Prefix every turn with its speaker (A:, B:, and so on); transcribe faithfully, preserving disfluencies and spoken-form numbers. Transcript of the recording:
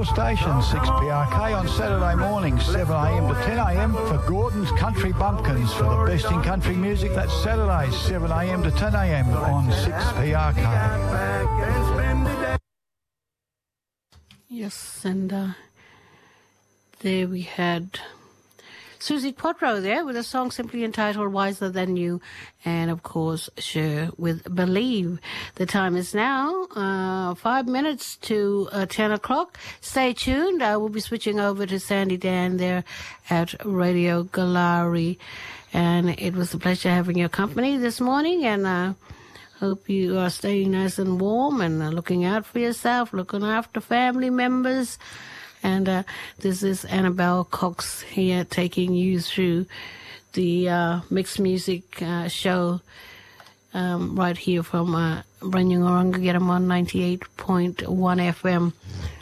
A: your station, six P R K on Saturday morning, seven a m to ten a m for Gordon's Country Bumpkins. For the best in country music, that's Saturdays, seven a m to ten a m on six P R K.
B: Yes, and uh, there we had Susie Quatro there with a song simply entitled Wiser Than You, and of course Cher with Believe. The time is now uh, five minutes to uh, ten o'clock. Stay tuned. I will be switching over to Sandy Dan there at Radio Galari, and it was a pleasure having your company this morning, and uh, hope you are staying nice and warm and uh, looking out for yourself, looking after family members. And uh, this is Annabelle Cox here taking you through the uh, mixed music uh, show um, right here from uh, Branyungaranga, get 'em on ninety-eight point one F M.